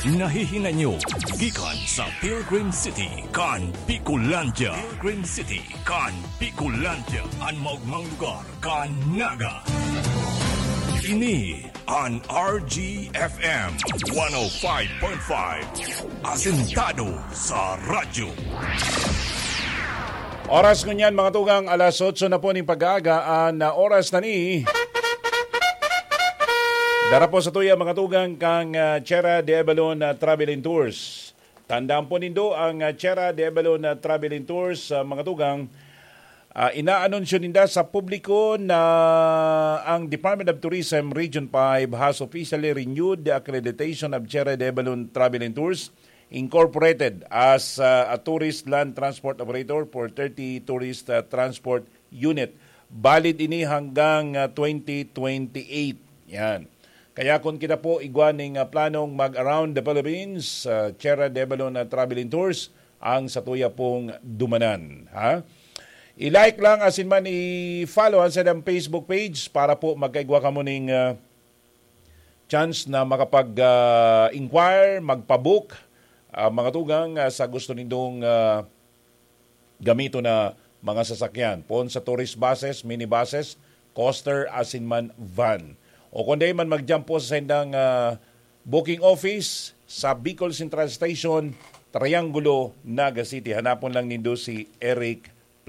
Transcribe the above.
Nahihingan nyo gikan sa Pilgrim City kan Bicolandia. Pilgrim City kan Bicolandia. Ang maugmang lugar kan Naga. Ini an RGFM 105.5. Asentado sa radyo. Oras ngunyan mga tugang, alas 8 na po ng pag-aaga na oras na ni dara po sa tuya mga tugang kang Chera de Avalon Travel and Tours. Tandaan po nindo ang Chera de Avalon Travel and Tours mga tugang. Inaanunsyo ninda sa publiko na ang Department of Tourism Region 5 has officially renewed the accreditation of Chera de Avalon Travel and Tours Incorporated as a tourist land transport operator for 30 tourist transport unit. Valid ini hanggang 2028. Yan. Kaya kung kita po igwaning planong mag-around the Philippines, Chera de Avalon Travel and Tours ang satuya pong dumanan. Ha? I-like lang asin man i-follow ang sadang Facebook page para po magkaigwa ka mo ning chance na makapag-inquire, magpabook mga tugang sa gusto nindong gamito na mga sasakyan. Pon sa tourist buses, minibuses, coaster, asin man van. O kung di man mag-jump po sa sendang booking office sa Bicol Central Station, Triangulo, Naga City. Hanapon lang nindo si Eric